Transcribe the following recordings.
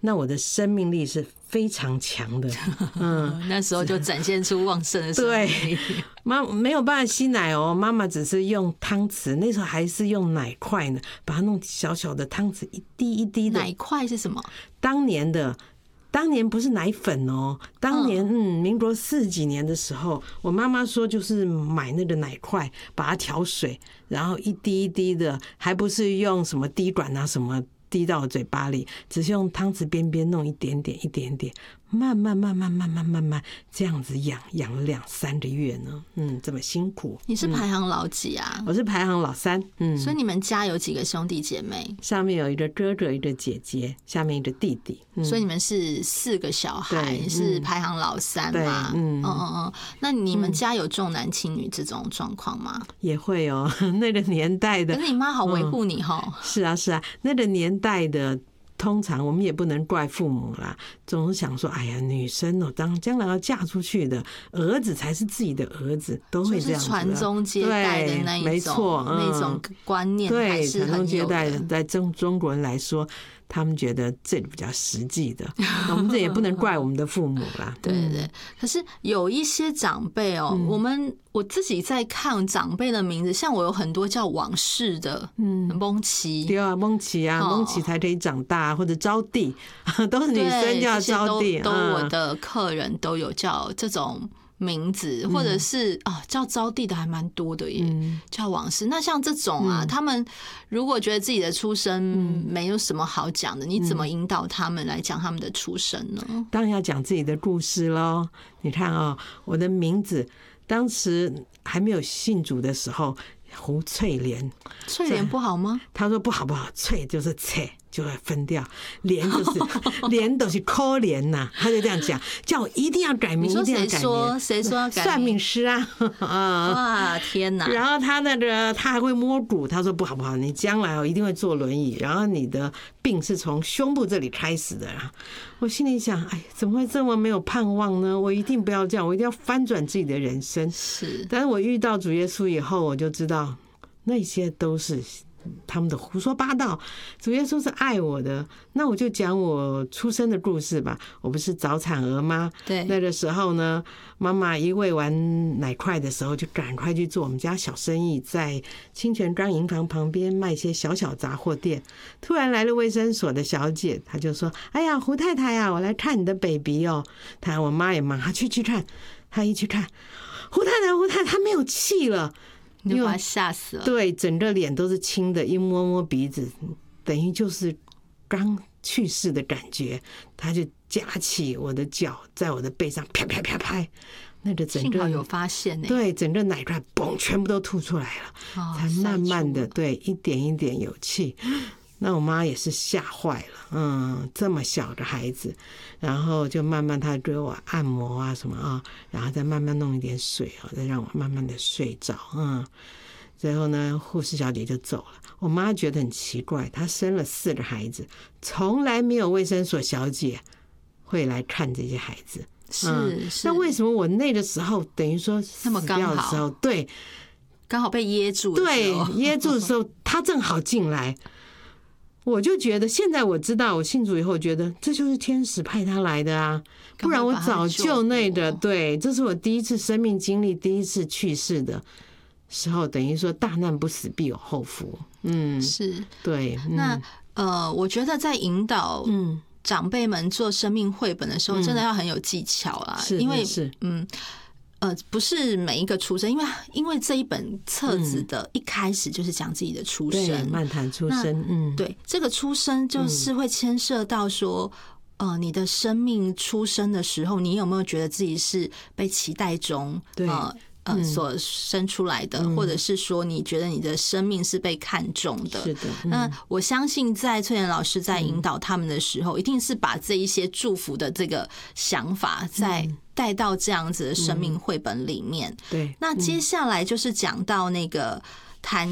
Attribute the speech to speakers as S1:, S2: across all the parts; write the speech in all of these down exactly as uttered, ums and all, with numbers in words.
S1: 那我的生命力是非常强的。嗯，
S2: 那时候就展现出旺盛的生命力。
S1: 对，妈没有办法吸奶哦，妈妈只是用汤匙，那时候还是用奶块呢，把它弄小小的汤匙，一滴一滴的。
S2: 奶块是什么？
S1: 当年的。当年不是奶粉哦，当年嗯，民国四几年的时候，我妈妈说就是买那个奶块，把它调水，然后一滴一滴的，还不是用什么滴管啊什么滴到嘴巴里，只是用汤匙边边弄一点点一点点，慢慢慢慢慢慢慢慢这样子养养了两三个月呢，嗯，这么辛苦。
S2: 你是排行老几啊？
S1: 我是排行老三，嗯，
S2: 所以你们家有几个兄弟姐妹？
S1: 上面有一个哥哥，一个姐姐，下面一个弟弟，
S2: 嗯、所以你们是四个小孩，你是排行老三嘛？嗯嗯嗯嗯。那你们家有重男轻女这种状况吗？
S1: 也会哦，那个年代的。
S2: 可是你妈好维护你哈、
S1: 嗯。是啊是啊，那个年代的。通常我们也不能怪父母啦，总是想说，哎呀，女生哦，当将来要嫁出去的，儿子才是自己的儿子，都会这样子。
S2: 传宗接代的那一种，
S1: 没错，
S2: 嗯、那种观念还是很有的。对，传宗接代，
S1: 在中中国人来说，他们觉得这里比较实际的，我们这也不能怪我们的父母啦。
S2: 对对对，可是有一些长辈哦，嗯、我们我自己在看长辈的名字，像我有很多叫王氏的，嗯，蒙奇，
S1: 对啊，蒙奇啊，蒙奇才可以长大，或者招娣，都是女生叫招娣，
S2: 都我的客人都有叫这种名字，或者是啊叫招娣的还蛮多的耶，嗯、叫王氏。那像这种啊，嗯、他们如果觉得自己的出身没有什么好讲的，嗯、你怎么引导他们来讲他们的出身呢？
S1: 当然要讲自己的故事咯。你看啊、哦，我的名字当时还没有信主的时候，胡翠莲，
S2: 翠莲不好吗？
S1: 他说不好不好，翠就是翠。就会分掉，莲就是莲都是可怜呐，他就这样讲，叫我一定要改名，一定要改名。
S2: 谁说要改名？
S1: 算命师啊！
S2: 哇天哪！
S1: 然后他那个他还会摸骨，他说不好不好，你将来哦一定会坐轮椅，然后你的病是从胸部这里开始的。我心里想，哎，怎么会这么没有盼望呢？我一定不要这样，我一定要翻转自己的人生。
S2: 是，
S1: 但是我遇到主耶稣以后，我就知道那些都是他们的胡说八道。主耶稣是爱我的，那我就讲我出生的故事吧。我不是早产儿吗？
S2: 对，
S1: 那个时候呢，妈妈一喂完奶块的时候，就赶快去做我们家小生意，在清泉岗银行旁边卖一些小小杂货店。突然来了卫生所的小姐，她就说：“哎呀，胡太太啊，我来看你的 baby 哦。”她我妈也忙，她去去看，她一去看，胡太太，胡太太，她没有气了。
S2: 你就把他吓死了。
S1: 对，整个脸都是青的，一摸摸鼻子，等于就是刚去世的感觉。他就夹起我的脚，在我的背上啪啪啪拍，那个整个
S2: 幸好有发现呢。
S1: 对，整个奶块嘣，全部都吐出来了，哦、才慢慢的对一点一点有气。那我妈也是吓坏了，嗯，这么小的孩子，然后就慢慢她给我按摩啊什么啊，然后再慢慢弄一点水啊，再让我慢慢的睡着，嗯，最后呢，护士小姐就走了。我妈觉得很奇怪，她生了四个孩子，从来没有卫生所小姐会来看这些孩子，
S2: 是、
S1: 嗯、
S2: 是。
S1: 那为什么我那个时候等于说死掉的时候，对，
S2: 刚好被噎住的时候，
S1: 对，噎住的时候，她正好进来。我就觉得现在我知道，我信主以后觉得这就是天使派他来的啊，不然我早就那个。对，这是我第一次生命经历，第一次去世的时候，等于说大难不死必有后福。嗯，
S2: 是，
S1: 对。嗯、
S2: 那呃，我觉得在引导嗯长辈们做生命绘本的时候，真的要很有技巧啦，
S1: 是
S2: 因为
S1: 是
S2: 嗯。呃，不是每一个出生，因为因为这一本册子的一开始就是讲自己的出生，
S1: 漫谈出生，嗯，
S2: 对，这个出生就是会牵涉到说，嗯、呃，你的生命出生的时候，你有没有觉得自己是被期待中，
S1: 对，
S2: 呃呃所生出来的，嗯、或者是说你觉得你的生命是被看重的？
S1: 是的。嗯、
S2: 那我相信在翠莲老师在引导他们的时候，嗯、一定是把这一些祝福的这个想法在。带到这样子的生命绘本里面，
S1: 嗯、对。
S2: 那接下来就是讲到那个谈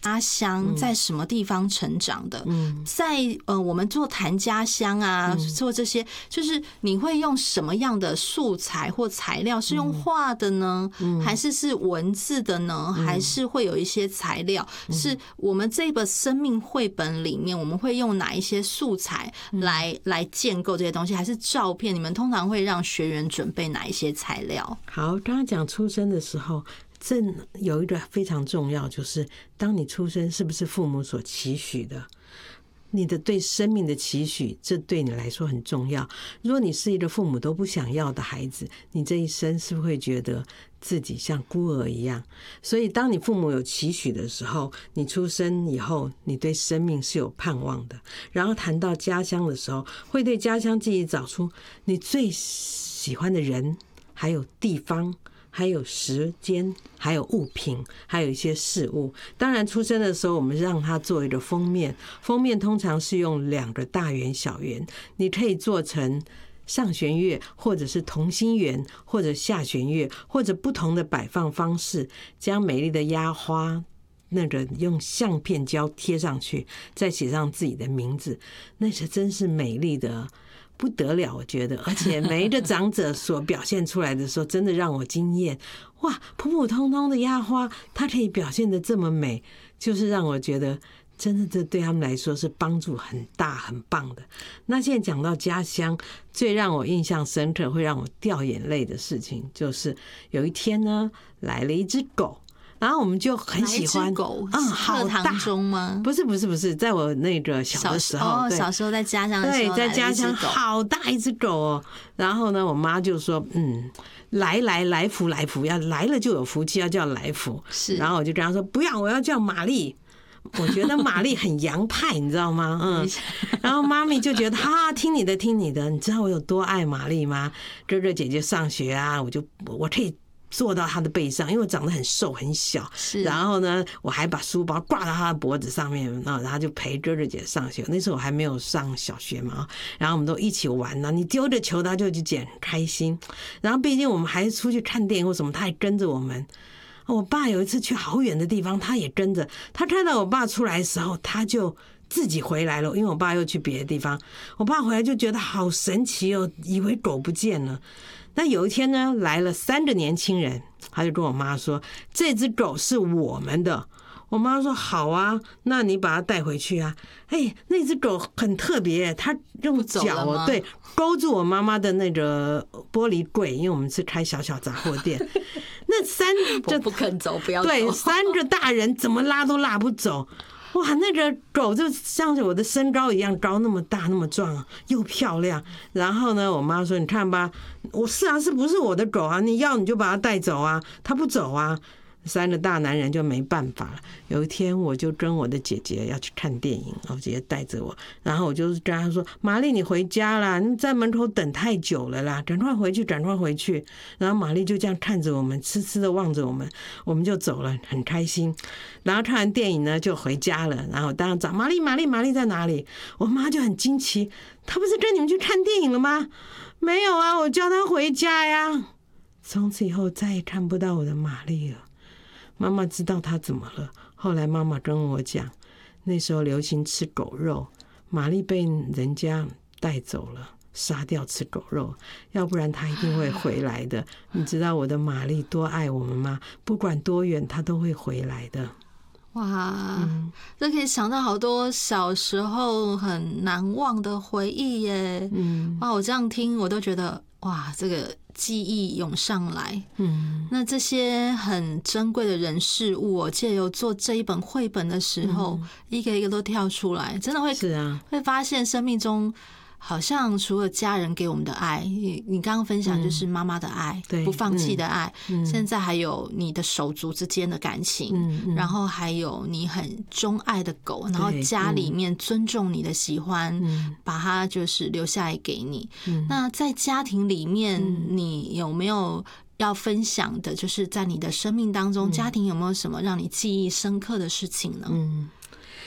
S2: 家乡在什么地方成长的？嗯，在呃，我们做谈家乡啊，做这些，就是你会用什么样的素材或材料？是用画的呢，还是是文字的呢？还是会有一些材料？是我们这本生命绘本里面，我们会用哪一些素材来来建构这些东西？还是照片？你们通常会让学员准备哪一些材料？
S1: 好，刚刚讲出生的时候。这有一个非常重要，就是当你出生是不是父母所期许的，你的对生命的期许，这对你来说很重要。如果你是一个父母都不想要的孩子，你这一生是不是会觉得自己像孤儿一样？所以当你父母有期许的时候，你出生以后，你对生命是有盼望的。然后谈到家乡的时候，会对家乡记忆找出你最喜欢的人，还有地方，还有时间，还有物品，还有一些事物。当然出生的时候我们让它做一个封面，封面通常是用两个大圆小圆，你可以做成上弦月，或者是同心圆，或者下弦月，或者不同的摆放方式，将美丽的压花那个用相片胶贴上去，再写上自己的名字，那是真是美丽的不得了，我觉得。而且每一个长者所表现出来的时候，真的让我惊艳。哇，普普通通的压花，它可以表现得这么美，就是让我觉得真的这对他们来说是帮助很大很棒的。那现在讲到家乡，最让我印象深刻会让我掉眼泪的事情，就是有一天呢，来了一只狗，然后我们就很喜欢
S2: 狗，嗯，好大中吗？
S1: 不是不是不是，在我那个小的时候，
S2: 哦，小时候在家乡的时候，
S1: 对，在家乡好大一只狗哦。然后呢，我妈就说，嗯，来来来福来福，要来了就有福气，要叫来福。
S2: 是，
S1: 然后我就跟她说，不要，我要叫玛丽。我觉得玛丽很洋派，你知道吗？嗯，然后妈咪就觉得哈，听你的，听你的。你知道我有多爱玛丽吗？哥哥姐姐上学啊，我就我可以坐到他的背上，因为我长得很瘦很小，然后呢，我还把书包挂到他的脖子上面，然后就陪哥哥姐上学。那时候我还没有上小学嘛，然后我们都一起玩呢。你丢着球，他就去捡，很开心。然后毕竟我们还出去看电影或什么，他还跟着我们。我爸有一次去好远的地方，他也跟着。他看到我爸出来的时候，他就自己回来了，因为我爸又去别的地方。我爸回来就觉得好神奇哦，以为狗不见了。那有一天呢，来了三个年轻人，他就跟我妈说：“这只狗是我们的。”我妈说：“好啊，那你把它带回去啊。”哎，那只狗很特别，它用脚哦，对，勾住我妈妈的那个玻璃柜，因为我们是开小小杂货店。那三
S2: 就不肯走，不要走。
S1: 对，三个大人怎么拉都拉不走。哇，那个狗就像我的身高一样高，那么大，那么壮，又漂亮。然后呢，我妈说：“你看吧，我是啊，是不是我的狗啊？你要你就把它带走啊，它不走啊。”三个大男人就没办法了。有一天，我就跟我的姐姐要去看电影，我姐姐带着我，然后我就跟她说：“玛丽，你回家啦，你在门口等太久了啦，赶快回去，赶快回去。”然后玛丽就这样看着我们，痴痴的望着我们，我们就走了，很开心。然后看完电影呢，就回家了。然后当然找玛丽，玛丽，玛丽在哪里？我妈就很惊奇，她不是跟你们去看电影了吗？没有啊，我叫她回家呀。从此以后再也看不到我的玛丽了。妈妈知道她怎么了，后来妈妈跟我讲，那时候流行吃狗肉，玛丽被人家带走了，杀掉吃狗肉，要不然她一定会回来的。你知道我的玛丽多爱我们吗？不管多远，她都会回来的。
S2: 哇，嗯，这可以想到好多小时候很难忘的回忆耶。嗯，哇，我这样听我都觉得哇，这个记忆涌上来。嗯，那这些很珍贵的人事物，我借由做这一本绘本的时候，嗯，一个一个都跳出来，真的会
S1: 是啊，
S2: 会发现生命中好像除了家人给我们的爱，你刚刚分享就是妈妈的爱，嗯，不放弃的爱，嗯，现在还有你的手足之间的感情，嗯嗯，然后还有你很钟爱的狗，然后家里面尊重你的喜欢，嗯，把它就是留下来给你，嗯，那在家庭里面，嗯，你有没有要分享的，就是在你的生命当中，嗯，家庭有没有什么让你记忆深刻的事情呢？嗯，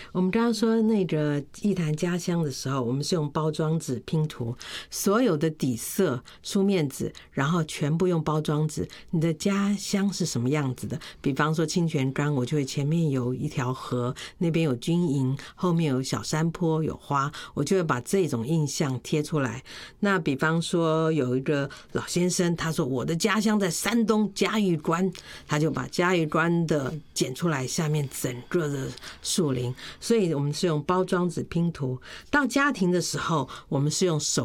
S1: 我们刚刚说那个一谈家乡的时候，我们是用包装纸拼图，所有的底色、书面纸，然后全部用包装纸。你的家乡是什么样子的？比方说清泉岗，我就会前面有一条河，那边有军营，后面有小山坡，有花，我就会把这种印象贴出来。那比方说有一个老先生，他说我的家乡在山东嘉峪关，他就把嘉峪关的剪出来，下面整个的树林。所以我们是用包装纸拼图。到家庭的时候，我们是用手